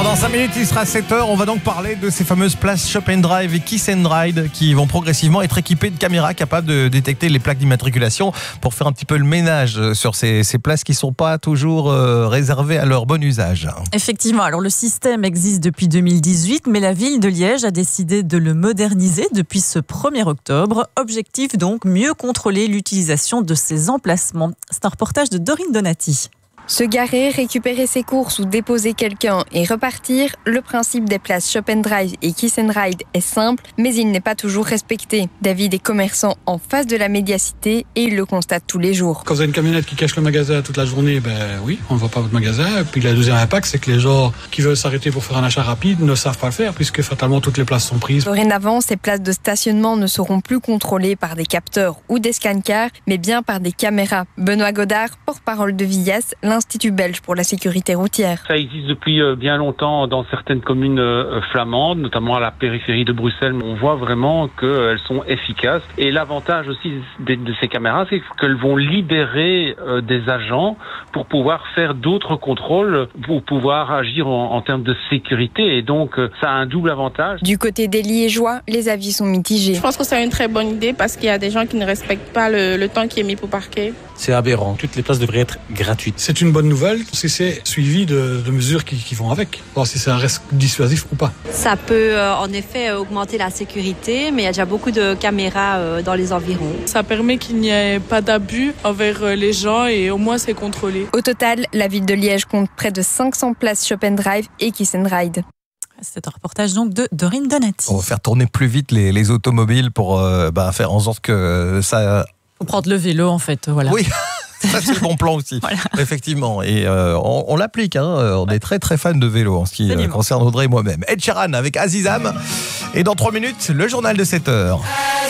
Alors dans 5 minutes, il sera 7h. On va donc parler de ces fameuses places Shop and Drive et Kiss and Ride qui vont progressivement être équipées de caméras capables de détecter les plaques d'immatriculation pour faire un petit peu le ménage sur ces places qui ne sont pas toujours réservées à leur bon usage. Effectivement, alors le système existe depuis 2018, mais la ville de Liège a décidé de le moderniser depuis ce 1er octobre. Objectif donc, mieux contrôler l'utilisation de ces emplacements. C'est un reportage de Dorine Donati. Se garer, récupérer ses courses ou déposer quelqu'un et repartir, le principe des places Shop and Drive et Kiss and Ride est simple, mais il n'est pas toujours respecté. David est commerçant en face de la médiacité et il le constate tous les jours. Quand vous avez une camionnette qui cache le magasin toute la journée, oui, on ne voit pas votre magasin. Et puis le deuxième impact, c'est que les gens qui veulent s'arrêter pour faire un achat rapide ne savent pas le faire puisque fatalement toutes les places sont prises. Dorénavant, ces places de stationnement ne seront plus contrôlées par des capteurs ou des scan-cars, mais bien par des caméras. Benoît Godard, porte-parole de Vias, l'Institut belge pour la sécurité routière. Ça existe depuis bien longtemps dans certaines communes flamandes, notamment à la périphérie de Bruxelles. On voit vraiment qu'elles sont efficaces. Et l'avantage aussi de ces caméras, c'est qu'elles vont libérer des agents pour pouvoir faire d'autres contrôles, pour pouvoir agir en termes de sécurité. Et donc, ça a un double avantage. Du côté des Liégeois, les avis sont mitigés. Je pense que c'est une très bonne idée parce qu'il y a des gens qui ne respectent pas le temps qui est mis pour parquer. C'est aberrant. Toutes les places devraient être gratuites. C'est une bonne nouvelle si c'est suivi de mesures qui vont avec. Voir si ça reste dissuasif ou pas. Ça peut en effet augmenter la sécurité, mais il y a déjà beaucoup de caméras dans les environs. Ça permet qu'il n'y ait pas d'abus envers les gens et au moins c'est contrôlé. Au total, la ville de Liège compte près de 500 places Shop and Drive et Kiss and Ride. C'est un reportage donc de Dorine Donati. On va faire tourner plus vite les automobiles pour faire en sorte que ça... Faut prendre le vélo en fait, voilà. Oui. Ça, c'est le bon plan aussi, voilà. Effectivement. Et on l'applique, on est très très fan de vélo en ce qui concerne Audrey et moi-même. Ed Sheeran avec Azizam. Et dans 3 minutes, le journal de 7h.